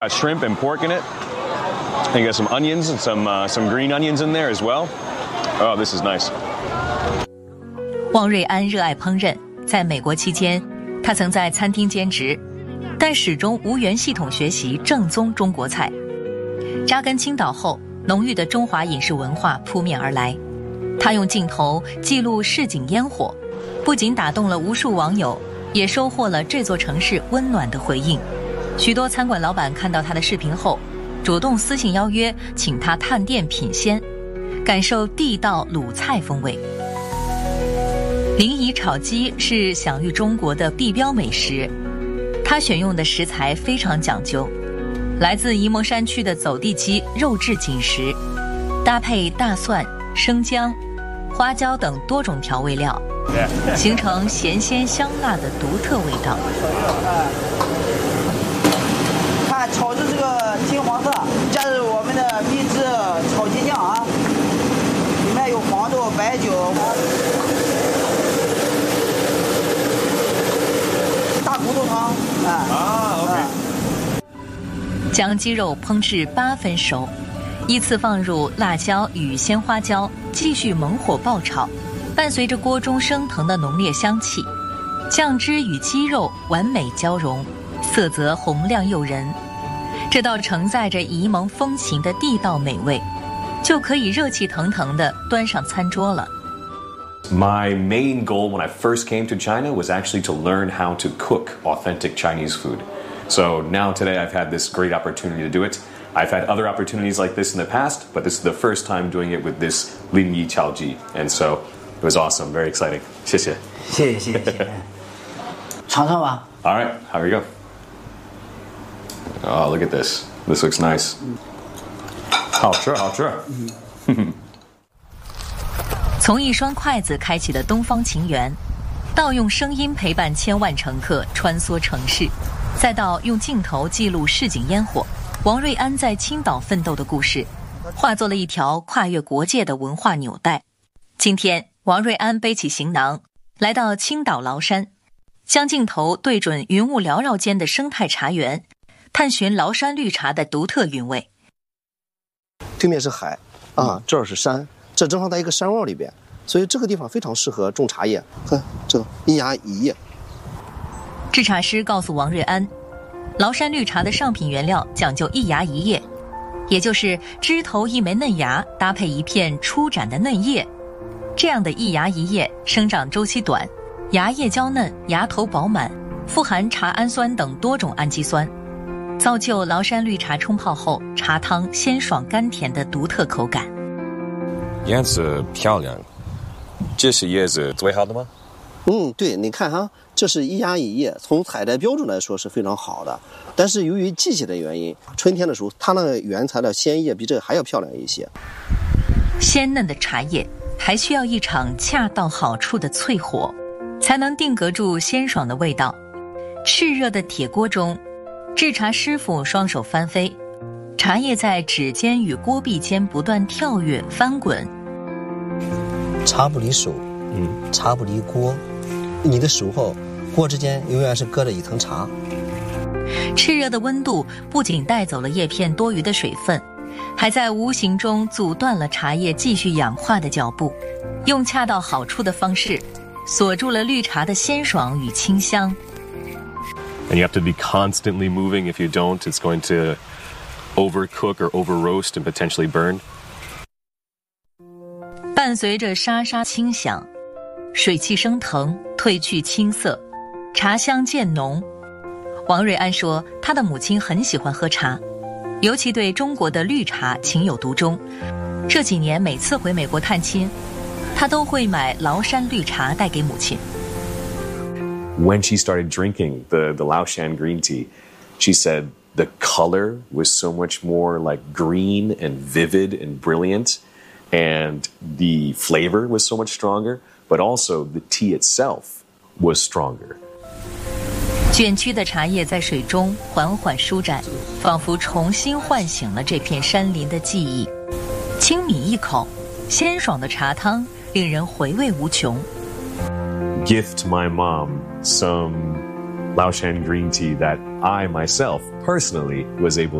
Got shrimp and pork in it. And you got some onions and some green onions in there as well. Oh, this is nice. 汪瑞安热爱烹饪，在美国期间，他曾在餐厅兼职，但始终无缘系统学习正宗中国菜。扎根青岛后，浓郁的中华饮食文化扑面而来。他用镜头记录市井烟火，不仅打动了无数网友，也收获了这座城市温暖的回应。许多餐馆老板看到他的视频后，主动私信邀约，请他探店品鲜，感受地道鲁菜风味。临沂炒鸡是享誉中国的地标美食，它选用的食材非常讲究，来自沂蒙山区的走地鸡肉质紧实，搭配大蒜、生姜、花椒等多种调味料，形成咸鲜香辣的独特味道。 看炒制这个金黄色，加入我们的秘制炒鸡酱啊，里面有黄豆、白酒、大骨头汤 OK。 将鸡肉烹至8分熟，依次放入辣椒与鲜花椒，继续猛火爆炒，伴随着锅中升腾的浓烈香气，酱汁与鸡肉完美交融，色泽红亮诱人。这道承载着沂蒙风情的地道美味，就可以热气腾腾地端上餐桌了。 My main goal when I first came to China was actually to learn how to cook authentic Chinese food. So now today I've had this great opportunity to do it. I've had other opportunities like this in the past, but this is the first time doing it with this Lin Yi Chaoji. And so it was awesome, very exciting. 谢谢。 谢谢。尝尝吧。 All right, here we go. Oh, look at this. This looks nice. 好吃。 从一双筷子开启的东方情缘，到用声音陪伴千万乘客穿梭城市，再到用镜头记录市井烟火，王瑞安在青岛奋斗的故事，化作了一条跨越国界的文化纽带。今天，王瑞安背起行囊，来到青岛崂山，将镜头对准云雾缭绕间的生态茶园，探寻崂山绿茶的独特韵味。 对面是海啊，这儿是山，这正好在一个山坳里边，所以这个地方非常适合种茶叶。看这一芽一叶。 制茶师告诉王瑞安，崂山绿茶的上品原料讲究一芽一叶，也就是枝头一枚嫩芽搭配一片初展的嫩叶，这样的一芽一叶生长周期短，芽叶娇嫩，芽头饱满，富含茶氨酸等多种氨基酸，造就崂山绿茶冲泡后茶汤鲜爽甘甜的独特口感。 叶子漂亮，这是叶子最好的吗？ 对，你看哈，这是一芽一叶，从采摘标准来说是非常好的，但是由于季节的原因，春天的时候它那个原材的鲜叶比这个还要漂亮一些。 鲜嫩的茶叶还需要一场恰到好处的淬火，才能定格住鲜爽的味道。炽热的铁锅中，制茶师傅双手翻飞，茶叶在指尖与锅壁间不断跳跃翻滚。 茶不离手，茶不离锅，你的手后锅之间永远是隔着一层茶。 炽热的温度不仅带走了叶片多余的水分，还在无形中阻断了茶叶继续氧化的脚步，用恰到好处的方式锁住了绿茶的鲜爽与清香。 And you have to be constantly moving. If you don't, it's going to overcook or over roast and potentially burn. 伴随着沙沙清响，水汽升腾，褪去青涩，茶香渐浓。王瑞安说，他的母亲很喜欢喝茶，尤其对中国的绿茶情有独钟。这几年每次回美国探亲，他都会买崂山绿茶带给母亲。 When she started drinking the Laoshan green tea, she said the color was so much more like green and vivid and brilliant, and the flavor was so much stronger, but also the tea itself was stronger. 卷曲的茶叶在水中缓缓舒展，仿佛重新唤醒了这片山林的记忆。轻抿一口，鲜爽的茶汤令人回味无穷。 Gift my mom some Laoshan green tea that I myself personally was able